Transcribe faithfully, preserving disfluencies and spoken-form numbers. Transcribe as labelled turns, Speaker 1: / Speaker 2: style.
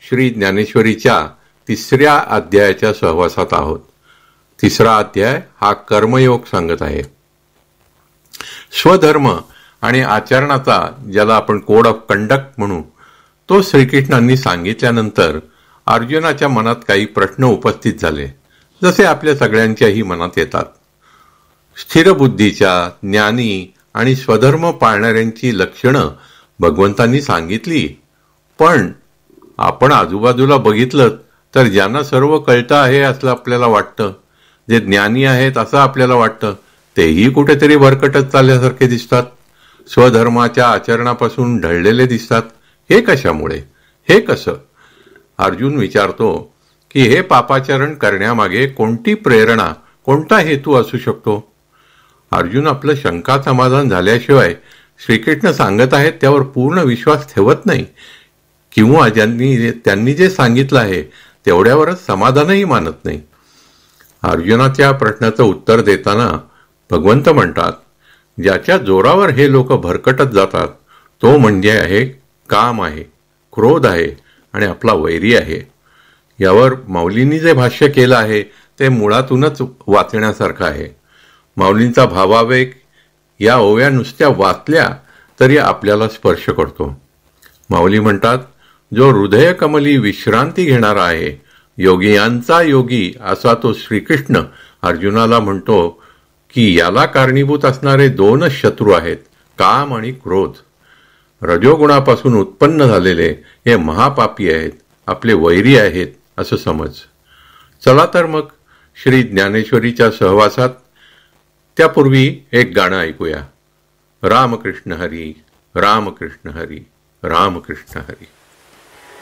Speaker 1: श्री ज्ञानेश्वरीच्या तिसऱ्या अध्यायाच्या सहवासात आहोत. तिसरा अध्याय हा कर्मयोग सांगत आहे. स्वधर्म आणि आचरणाचा, ज्याला आपण कोड ऑफ कंडक्ट म्हणू, तो श्रीकृष्णांनी सांगितल्यानंतर अर्जुनाच्या मनात काही प्रश्न उपस्थित झाले, जसे आपल्या सगळ्यांच्याही मनात येतात. स्थिर बुद्धीच्या, ज्ञानी आणि स्वधर्म पाळणाऱ्यांची लक्षणं भगवंतांनी सांगितली, पण आपण आजूबाजूला बघितलं तर ज्यांना सर्व कळतं आहे असं आपल्याला वाटतं, जे ज्ञानी आहेत असं आपल्याला वाटतं, तेही कुठेतरी भरकटत चालल्यासारखे दिसतात, स्वधर्माच्या आचरणापासून ढळलेले दिसतात. हे कशामुळे? हे कसं? अर्जुन विचारतो की हे पापाचरण करण्यामागे कोणती प्रेरणा, कोणता हेतू असू शकतो? अर्जुन आपलं शंका समाधान झाल्याशिवाय श्रीकृष्ण सांगत आहेत त्यावर पूर्ण विश्वास ठेवत नाही, किंवा ज्यांनी त्यांनी जे सांगितलं आहे तेवढ्यावरच समाधानही मानत नाही. अर्जुनाच्या प्रश्नाचं उत्तर देताना भगवंत म्हणतात, ज्याच्या जोरावर हे लोक भरकटत जातात तो म्हणजे आहे काम आहे, क्रोध आहे आणि आपला वैरी आहे. यावर माऊलींनी जे भाष्य केलं आहे ते मुळातूनच वाचण्यासारखं आहे. माऊलींचा भावावेग या ओव्या नुसत्या वाचल्या तरी आपल्याला स्पर्श करतो. माऊली म्हणतात, जो हृदय कमली विश्रांती घेणारा आहे, योगियांचा योगी असा तो श्रीकृष्ण अर्जुनाला म्हणतो की याला कारणीभूत असणारे दोनच शत्रू आहेत, काम आणि क्रोध. रजोगुणापासून उत्पन्न झालेले हे महापापी आहेत, आपले वैरी आहेत असं समज. चला तर मग श्री ज्ञानेश्वरीच्या सहवासात. त्यापूर्वी एक गाणं ऐकूया. रामकृष्ण हरी, रामकृष्ण हरी, रामकृष्ण हरी.